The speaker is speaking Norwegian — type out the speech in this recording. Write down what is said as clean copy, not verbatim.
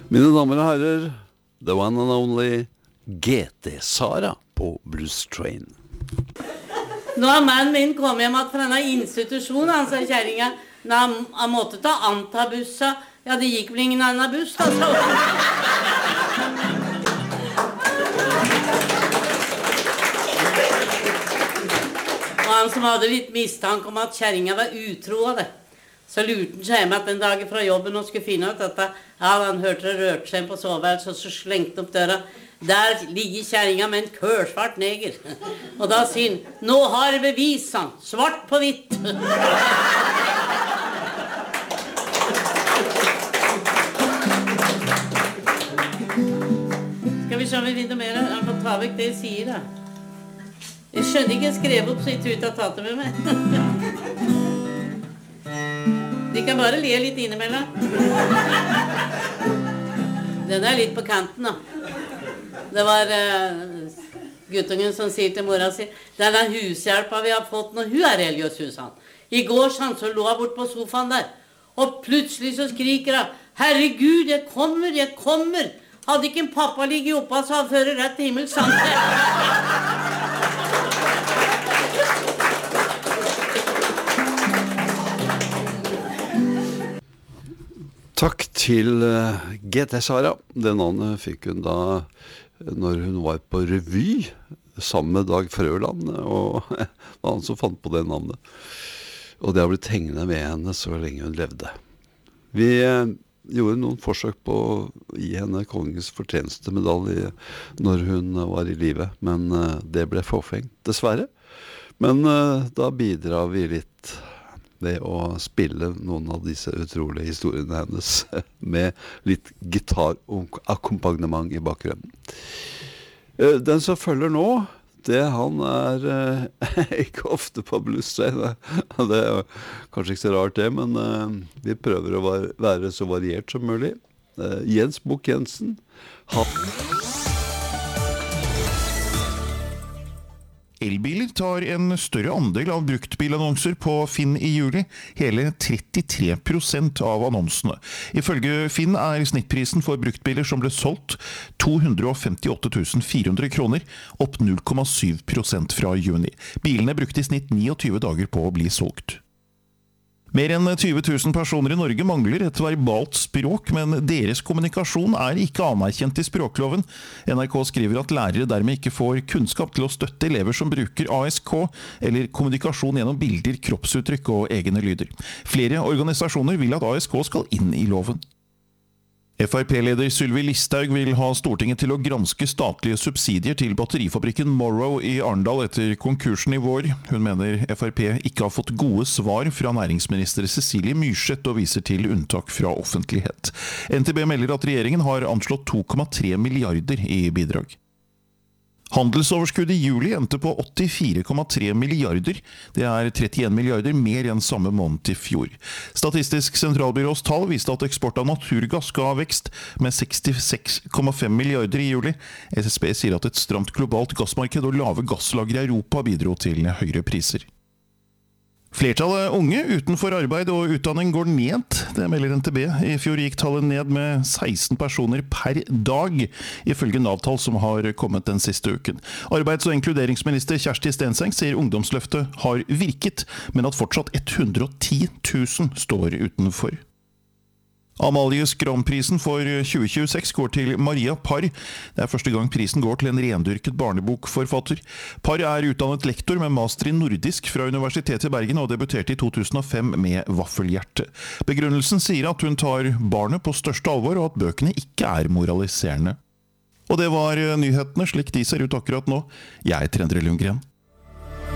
Mine damer og herrer, the one and only GT Sara på Blues Train. Nå har mannen min kommet hjem fra denne institusjonen, han sa kjæringa. Han måtte ta antabussa. Ja, det gikk vel ingen annen buss, da, så. Og han som hadde litt mistanke om at kjæringa var utro av det. Så lurte han seg hjem at den dagen fra jobben og skulle finne ut dette. Ja, han hørte det rørte seg på soveværelset, så slengte opp døra. Der ligger kjæringa med en kørsvart neger. Og da sier han, nå har jeg bevis, han. Svart på hvitt. Skal vi se om vi finner mer? Han får ta vekk det jeg sier, da. Jeg skjønner ikke, jeg skrev opp så jeg tror ikke at tatt det med meg. De kan bare le litt innimellom. Den er litt på kanten, da. Det var guttungen som sier til mora si, denne hushjelpa vi har fått når hun er religiøs, husan. I går så lå hun bort på sofaen der, og plutselig så skriker hun, herregud, jeg kommer. Hadde ikke en pappa ligget oppe, så han fører rett til himmel sammen. Takk til GT Sara. Det navnet fikk hun da når hun var på revy sammen med Dag Frøland, og det var han som fant på det navnet. Og det har blitt hengende med henne så lenge hun levde. Vi gjorde noen forsøk på å gi henne kongens fortjenestemedalje når hun var i live, men det ble forfengt, dessverre. Men da bidrar vi litt ved å spille noen av disse utrolige historiene hennes med litt gitarakkompagnement i bakgrunnen. Den som følger nå, han ikke ofte på Blues Train. Det er kanskje ikke så rart det, men vi prøver å være så variert som mulig. Jens Bukk Jensen. Elbiler tar en større andel av bruktbilannonser på Finn i juli, hele 33% av annonsene. Ifølge Finn er snittprisen for bruktbiler som ble solgt 258 400 kroner, opp 0,7% fra juni. Bilene brukte i snitt 29 dager på å bli solgt. Mer enn 20 000 personer i Norge mangler et verbalt språk, men deres kommunikasjon er ikke anerkjent i språkloven. NRK skriver at lærere dermed ikke får kunnskap til å støtte elever som bruker ASK, eller kommunikasjon gjennom bilder, kroppsuttrykk og egne lyder. Flere organisasjoner vil at ASK skal inn i loven. FrP-leder Sylvi Listhaug vil ha Stortinget til å granske statlige subsidier til batterifabrikken Morrow i Arendal etter konkursen i vår. Hun mener FrP ikke har fått gode svar fra næringsminister Cecilie Myrseth og viser til unntak fra offentlighet. NTB melder at regjeringen har anslått 2,3 milliarder i bidrag. Handelsoverskuddet i juli endte på 84,3 milliarder. Det er 31 milliarder mer enn samme måned i fjor. Statistisk sentralbyrås tall viste at eksport av naturgass ga vekst med 66,5 milliarder i juli. SSB sier at et stramt globalt gassmarked og lave gasslager i Europa bidro til høyere priser. Flertallet unge utenfor arbeid og utdanning går ned, det melder NTB. I fjor gikk tallet ned med 16 personer per dag, ifølge Nav-tall som har kommet den siste uken. Arbeids- og inkluderingsminister Kjersti Stenseng sier ungdomsløftet har virket, men at fortsatt 110 000 står utenfor. Amalies Grand-prisen for 2026 går til Maria Parr. Det er første gang prisen går til en rendyrket barnebokforfatter. Parr er utdannet lektor med master i nordisk fra Universitetet i Bergen og debuterte i 2005 med Vaffelhjerte. Begrunnelsen sier at hun tar barnet på største alvor og at bøkene ikke er moraliserende. Og det var nyhetene slik de ser ut akkurat nå. Jeg heter Endre Lundgren.